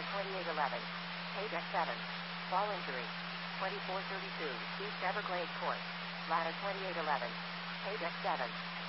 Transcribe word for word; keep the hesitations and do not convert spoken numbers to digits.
twenty-eight eleven. Page X seven. Ball injury. twenty-four thirty-two. East Everglades Court. Ladder twenty-eight eleven. Page X seven.